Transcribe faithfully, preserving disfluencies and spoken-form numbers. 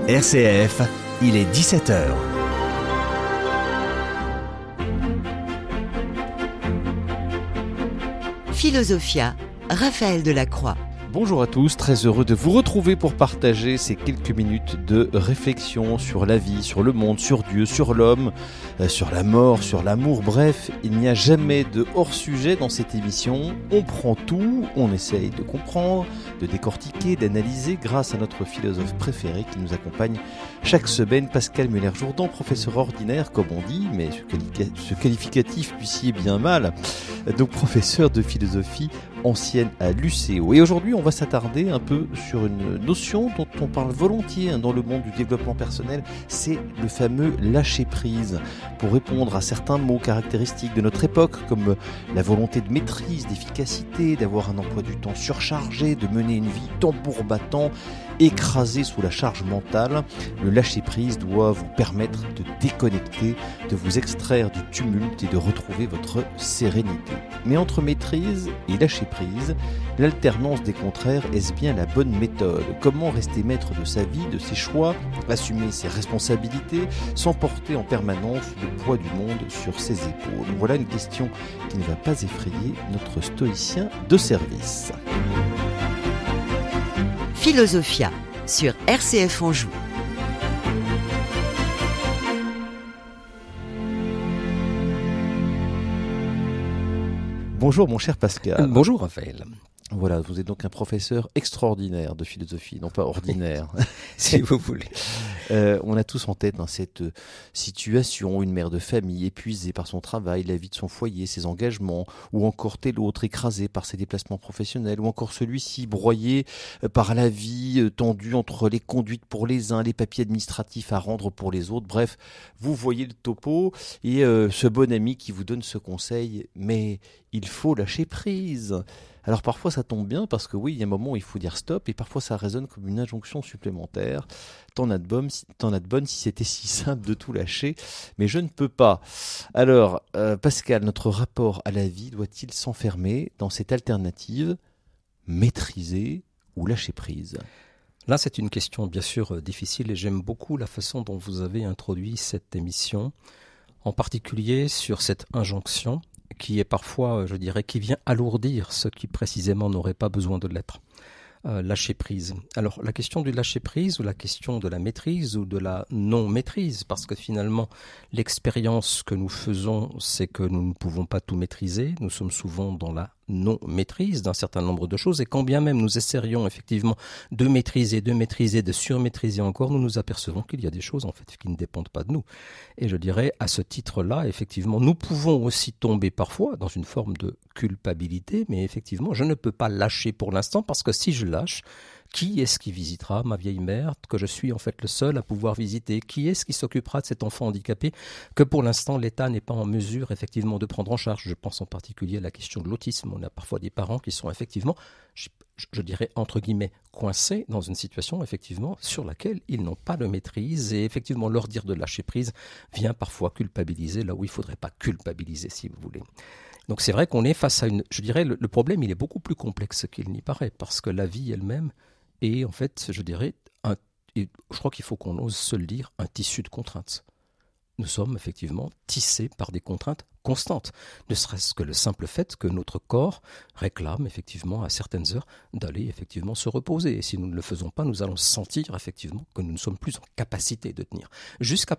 R C F, il est dix-sept heures. Philosophia, Raphaël Delacroix. Bonjour à tous, très heureux de vous retrouver pour partager ces quelques minutes de réflexion sur la vie, sur le monde, sur Dieu, sur l'homme, euh, sur la mort, sur l'amour. Bref, il n'y a jamais de hors-sujet dans cette émission. On prend tout, on essaye de comprendre, de décortiquer, d'analyser grâce à notre philosophe préféré qui nous accompagne chaque semaine, Pascal Muller-Jourdan, professeur ordinaire comme on dit, mais ce, quali- ce qualificatif puissier bien mal, donc professeur de philosophie ancienne à l'U C O. Et aujourd'hui, on va s'attarder un peu sur une notion dont on parle volontiers hein, dans le monde du développement personnel, c'est le fameux lâcher-prise. Pour répondre à certains mots caractéristiques de notre époque, comme la volonté de maîtrise, d'efficacité, d'avoir un emploi du temps surchargé, de mener une vie tambour battant, écrasée sous la charge mentale, le lâcher-prise doit vous permettre de déconnecter, de vous extraire du tumulte et de retrouver votre sérénité. Mais entre maîtrise et lâcher-prise, l'alternance des contraires, est-ce bien la bonne méthode ? Comment rester maître de sa vie, de ses choix, assumer ses responsabilités, sans porter en permanence le poids du monde sur ses épaules ? Voilà une question qui ne va pas effrayer notre stoïcien de service. Philosophia, sur R C F Anjou. Bonjour mon cher Pascal. Bonjour Raphaël. Voilà, vous êtes donc un professeur extraordinaire de philosophie, non pas ordinaire. Si vous voulez. Euh, on a tous en tête hein, cette euh, situation, une mère de famille épuisée par son travail, la vie de son foyer, ses engagements, ou encore tel autre écrasé par ses déplacements professionnels, ou encore celui-ci broyé euh, par la vie, euh, tendu entre les conduites pour les uns, les papiers administratifs à rendre pour les autres. Bref, vous voyez le topo et euh, ce bon ami qui vous donne ce conseil, mais il faut lâcher prise. Alors parfois ça tombe bien parce que oui, il y a un moment où il faut dire stop et parfois ça résonne comme une injonction supplémentaire. T'en as de bonnes, t'en as de bonnes si c'était si simple de tout lâcher, mais je ne peux pas. Alors euh, Pascal, notre rapport à la vie doit-il s'enfermer dans cette alternative maîtriser ou lâcher prise ? Là, c'est une question bien sûr difficile et j'aime beaucoup la façon dont vous avez introduit cette émission, en particulier sur cette injonction qui est parfois, je dirais, qui vient alourdir ce qui précisément n'aurait pas besoin de l'être. Euh, lâcher prise. Alors, la question du lâcher prise ou la question de la maîtrise ou de la non-maîtrise, parce que finalement, l'expérience que nous faisons, c'est que nous ne pouvons pas tout maîtriser. Nous sommes souvent dans la non-maîtrise d'un certain nombre de choses et quand bien même nous essaierions effectivement de maîtriser, de maîtriser, de surmaîtriser encore, nous nous apercevons qu'il y a des choses en fait qui ne dépendent pas de nous. Et je dirais à ce titre-là, effectivement, nous pouvons aussi tomber parfois dans une forme de culpabilité, mais effectivement, je ne peux pas lâcher pour l'instant parce que si je lâche, qui est-ce qui visitera ma vieille mère que je suis en fait le seul à pouvoir visiter ? Qui est-ce qui s'occupera de cet enfant handicapé que pour l'instant l'État n'est pas en mesure effectivement de prendre en charge ? Je pense en particulier à la question de l'autisme. On a parfois des parents qui sont effectivement, je, je dirais entre guillemets, coincés dans une situation effectivement sur laquelle ils n'ont pas de maîtrise et effectivement leur dire de lâcher prise vient parfois culpabiliser là où il ne faudrait pas culpabiliser si vous voulez. Donc c'est vrai qu'on est face à une, je dirais le, le problème il est beaucoup plus complexe qu'il n'y paraît parce que la vie elle-même et en fait, je dirais, un, et je crois qu'il faut qu'on ose se le dire, un tissu de contraintes. Nous sommes effectivement tissés par des contraintes constantes, ne serait-ce que le simple fait que notre corps réclame effectivement à certaines heures d'aller effectivement se reposer. Et si nous ne le faisons pas, nous allons sentir effectivement que nous ne sommes plus en capacité de tenir. Jusqu'à